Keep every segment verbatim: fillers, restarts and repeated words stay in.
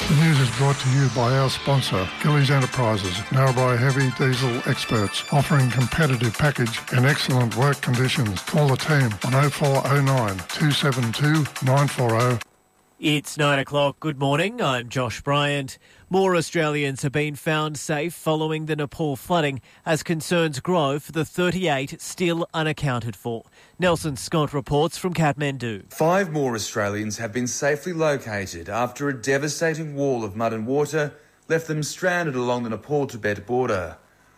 The news is brought to you by our sponsor, Gillies Enterprises, Narrabri Heavy Diesel experts, offering competitive package and excellent work conditions. Call the team on oh four oh nine, two seven two, nine four oh. It's nine o'clock. Good morning. I'm Josh Bryant. More Australians have been found safe following the Nepal flooding as concerns grow for the thirty-eight still unaccounted for. Nelson Scott reports from Kathmandu. Five more Australians have been safely located after a devastating wall of mud and water left them stranded along the Nepal-Tibet border.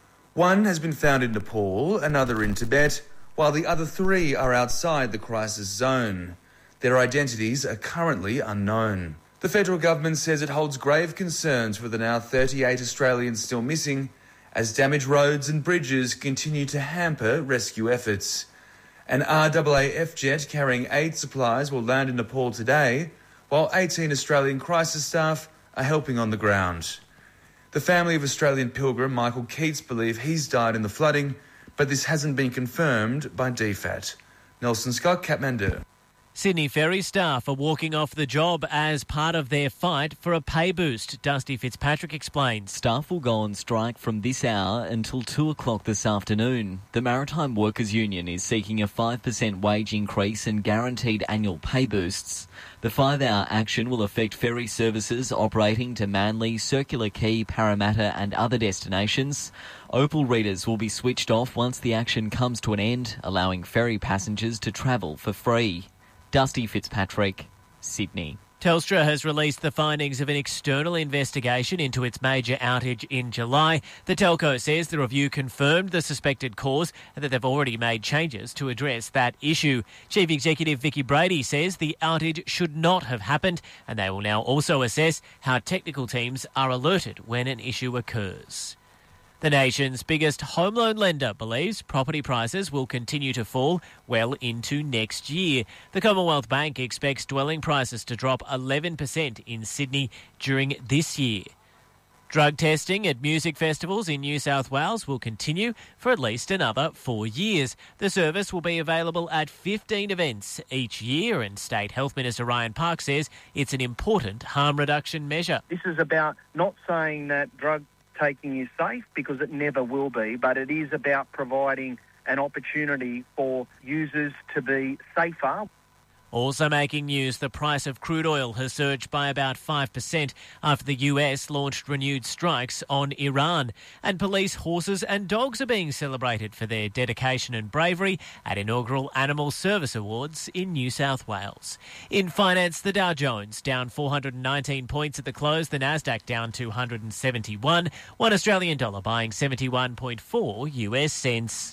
One has been found in Nepal, another in Tibet, while the other three are outside the crisis zone. Their identities are currently unknown. The federal government says it holds grave concerns for the now thirty-eight Australians still missing, as damaged roads and bridges continue to hamper rescue efforts. An R A A F jet carrying aid supplies will land in Nepal today, while eighteen Australian crisis staff are helping on the ground. The family of Australian pilgrim Michael Keats believe he's died in the flooding, but this hasn't been confirmed by D FAT. Nelson Scott, Kathmandu. Sydney Ferry staff are walking off the job as part of their fight for a pay boost. Dusty Fitzpatrick explains. Staff will go on strike from this hour until two o'clock this afternoon. The Maritime Workers Union is seeking a five percent wage increase and guaranteed annual pay boosts. The five-hour action will affect ferry services operating to Manly, Circular Quay, Parramatta and other destinations. Opal readers will be switched off once the action comes to an end, allowing ferry passengers to travel for free. Dusty Fitzpatrick, Sydney. Telstra has released the findings of an external investigation into its major outage in July. The telco says the review confirmed the suspected cause and that they've already made changes to address that issue. Chief Executive Vicky Brady says the outage should not have happened, and they will now also assess how technical teams are alerted when an issue occurs. The nation's biggest home loan lender believes property prices will continue to fall well into next year. The Commonwealth Bank expects dwelling prices to drop eleven percent in Sydney during this year. Drug testing at music festivals in New South Wales will continue for at least another four years. The service will be available at fifteen events each year, and State Health Minister Ryan Park says it's an important harm reduction measure. This is about not saying that drug taking is safe, because it never will be, but it is about providing an opportunity for users to be safer. Also making news, the price of crude oil has surged by about five percent after the U S launched renewed strikes on Iran. And police horses and dogs are being celebrated for their dedication and bravery at inaugural Animal Service Awards in New South Wales. In finance, the Dow Jones down four hundred nineteen points at the close, the Nasdaq down two hundred seventy-one, one Australian dollar buying seventy-one point four U S cents.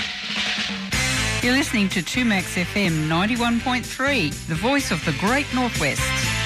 You're listening to two Max F M ninety-one point three, the voice of the Great Northwest.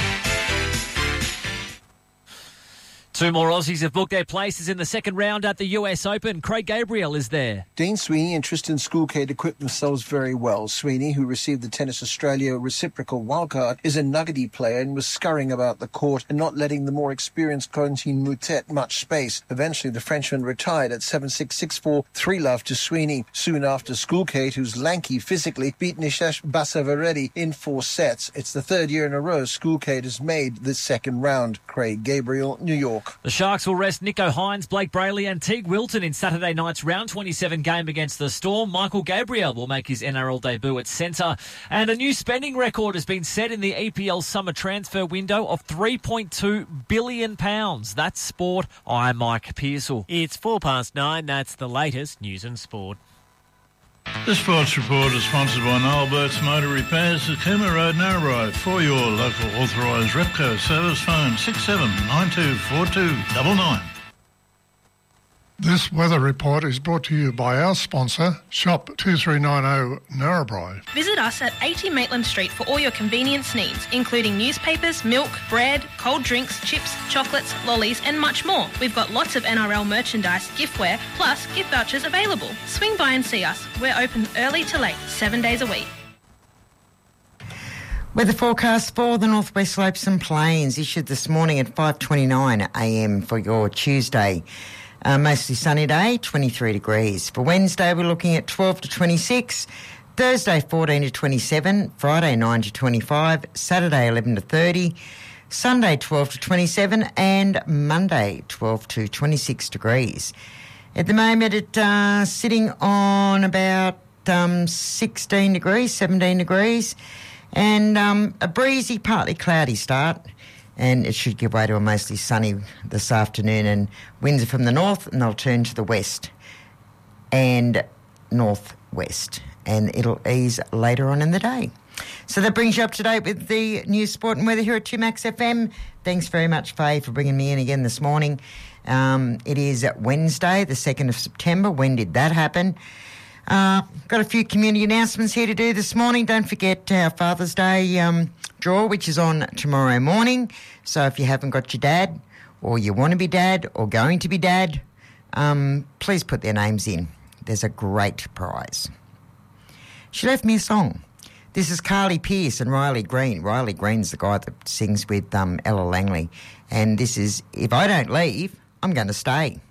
Two more Aussies have booked their places in the second round at the U S Open. Craig Gabriel is there. Dean Sweeney and Tristan Schoolcade equipped themselves very well. Sweeney, who received the Tennis Australia reciprocal wildcard, is a nuggety player and was scurrying about the court and not letting the more experienced Corentin Moutet much space. Eventually, the Frenchman retired at seven six, six four, three love to Sweeney. Soon after, Schoolcade, who's lanky physically, beat Nishesh Basavareddy in four sets. It's the third year in a row Schoolcade has made the second round. Craig Gabriel, New York. The Sharks will rest Nico Hines, Blake Brayley and Teague Wilton in Saturday night's round twenty-seven game against the Storm. Michael Gabriel will make his N R L debut at centre. And a new spending record has been set in the E P L summer transfer window of three point two billion pounds. That's sport. I'm Mike Pearsall. It's four past nine. That's the latest news and sport. The Sports Report is sponsored by Noel Burt's Motor Repairs at Cooma Road, Narrabri. For your local authorised Repco service, phone six seven nine two four two nine nine. This weather report is brought to you by our sponsor, Shop two three nine zero Narrabri. Visit us at eighty Maitland Street for all your convenience needs, including newspapers, milk, bread, cold drinks, chips, chocolates, lollies and much more. We've got lots of N R L merchandise, giftware, plus gift vouchers available. Swing by and see us. We're open early to late, seven days a week. Weather forecast for the Northwest Slopes and Plains issued this morning at five twenty-nine a m for your Tuesday. Uh, mostly sunny day, twenty-three degrees. For Wednesday, we're looking at twelve to twenty-six. Thursday, fourteen to twenty-seven. Friday, nine to twenty-five. Saturday, eleven to thirty. Sunday twelve to twenty-seven, and Monday twelve to twenty-six degrees. At the moment, it's uh, sitting on about um, sixteen degrees, seventeen degrees, and um, a breezy, partly cloudy start. And it should give way to a mostly sunny this afternoon, and winds are from the north, and they'll turn to the west and northwest, and it'll ease later on in the day. So that brings you up to date with the news, sport and weather here at two Max F M. Thanks very much, Faye, for bringing me in again this morning. Um, it is Wednesday, the second of September. When did that happen? Uh, got a few community announcements here to do this morning. Don't forget our Father's Day um, draw, which is on tomorrow morning. So if you haven't got your dad, or you want to be dad, or going to be dad, um, please put their names in. There's a great prize. She left me a song. This is Carly Pearce and Riley Green. Riley Green's the guy that sings with um, Ella Langley. And this is If I Don't Leave, I'm Going to Stay.